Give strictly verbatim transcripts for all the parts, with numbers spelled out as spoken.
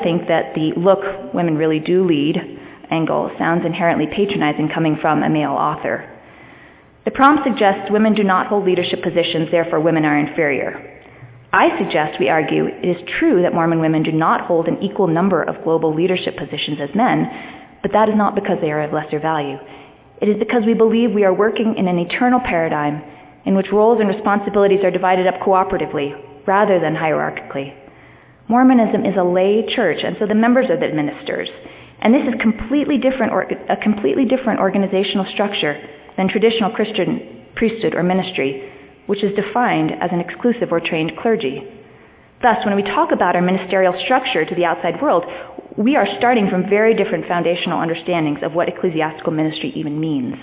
think that the look, women really do lead angle sounds inherently patronizing coming from a male author. The prompt suggests women do not hold leadership positions, therefore women are inferior. I suggest we argue it is true that Mormon women do not hold an equal number of global leadership positions as men, but that is not because they are of lesser value. It is because we believe we are working in an eternal paradigm in which roles and responsibilities are divided up cooperatively rather than hierarchically. Mormonism is a lay church, and so the members are the ministers. And this is completely different, or, a completely different organizational structure than traditional Christian priesthood or ministry, which is defined as an exclusive or trained clergy. Thus, when we talk about our ministerial structure to the outside world, we are starting from very different foundational understandings of what ecclesiastical ministry even means.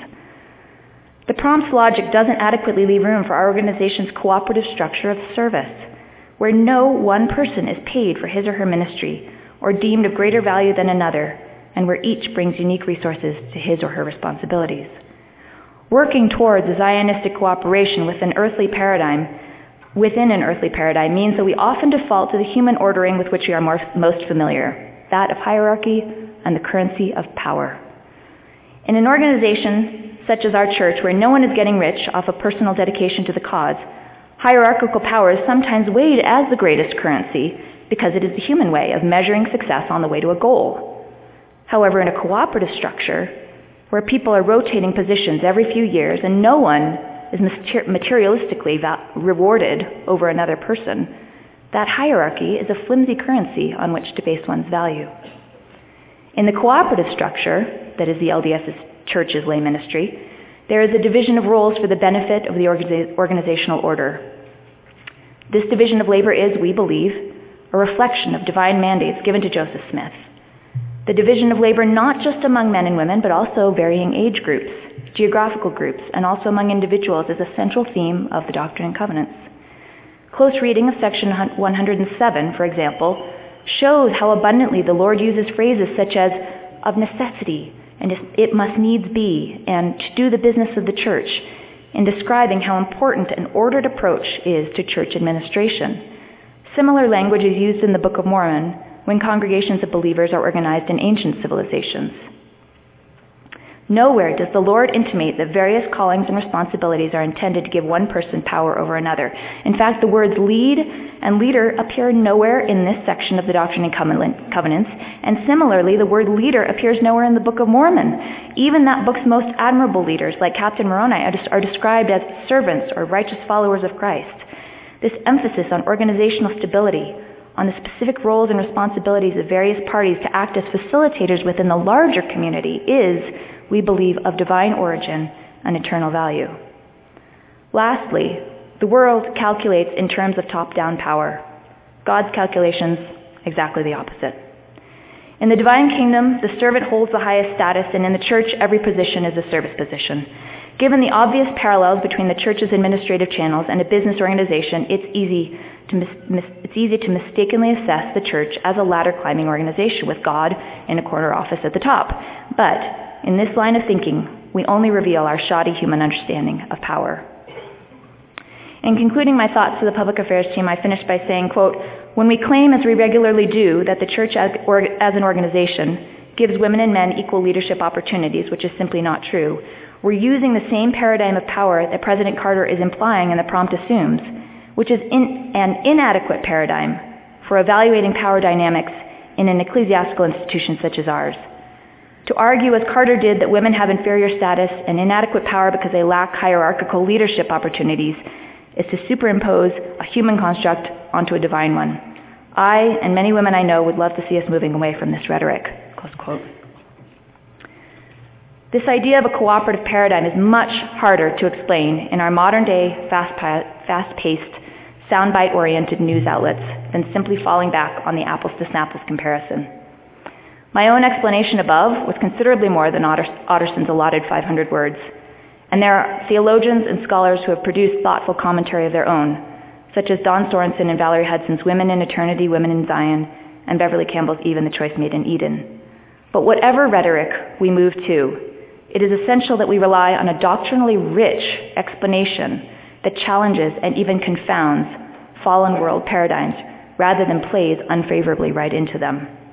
The prompt's logic doesn't adequately leave room for our organization's cooperative structure of service, where no one person is paid for his or her ministry or deemed of greater value than another, and where each brings unique resources to his or her responsibilities. Working towards a Zionistic cooperation with an earthly paradigm, within an earthly paradigm means that we often default to the human ordering with which we are more, most familiar, that of hierarchy and the currency of power. In an organization such as our church, where no one is getting rich off of personal dedication to the cause, hierarchical power is sometimes weighed as the greatest currency because it is the human way of measuring success on the way to a goal. However, in a cooperative structure, where people are rotating positions every few years and no one is materialistically rewarded over another person, that hierarchy is a flimsy currency on which to base one's value. In the cooperative structure, that is the L D S's church's lay ministry, there is a division of roles for the benefit of the organiza- organizational order. This division of labor is, we believe, a reflection of divine mandates given to Joseph Smith. The division of labor not just among men and women, but also varying age groups, geographical groups, and also among individuals is a central theme of the Doctrine and Covenants. Close reading of section one hundred seven, for example, shows how abundantly the Lord uses phrases such as of necessity, and it must needs be, and to do the business of the church, in describing how important an ordered approach is to church administration. Similar language is used in the Book of Mormon when congregations of believers are organized in ancient civilizations. Nowhere does the Lord intimate that various callings and responsibilities are intended to give one person power over another. In fact, the words lead and leader appear nowhere in this section of the Doctrine and Covenants, and similarly, the word leader appears nowhere in the Book of Mormon. Even that book's most admirable leaders, like Captain Moroni, are described as servants or righteous followers of Christ. This emphasis on organizational stability, on the specific roles and responsibilities of various parties to act as facilitators within the larger community is, we believe, of divine origin and eternal value. Lastly, the world calculates in terms of top-down power. God's calculations, exactly the opposite. In the divine kingdom, the servant holds the highest status, and in the church, every position is a service position. Given the obvious parallels between the church's administrative channels and a business organization, it's easy to mis- mis- it's easy to mistakenly assess the church as a ladder-climbing organization with God in a corner office at the top. But in this line of thinking, we only reveal our shoddy human understanding of power. In concluding my thoughts to the public affairs team, I finished by saying, quote, when we claim, as we regularly do, that the church as, or, as an organization gives women and men equal leadership opportunities, which is simply not true, we're using the same paradigm of power that President Carter is implying and the prompt assumes, which is in, an inadequate paradigm for evaluating power dynamics in an ecclesiastical institution such as ours. To argue, as Carter did, that women have inferior status and inadequate power because they lack hierarchical leadership opportunities is to superimpose a human construct onto a divine one. I, and many women I know, would love to see us moving away from this rhetoric. Close quote. This idea of a cooperative paradigm is much harder to explain in our modern-day, fast-paced, soundbite-oriented news outlets than simply falling back on the apples-to-snapples comparison. My own explanation above was considerably more than Otterson's allotted five hundred words, and there are theologians and scholars who have produced thoughtful commentary of their own, such as Don Sorensen and Valerie Hudson's Women in Eternity, Women in Zion, and Beverly Campbell's Eve and the Choice Made in Eden. But whatever rhetoric we move to, it is essential that we rely on a doctrinally rich explanation that challenges and even confounds fallen world paradigms rather than plays unfavorably right into them.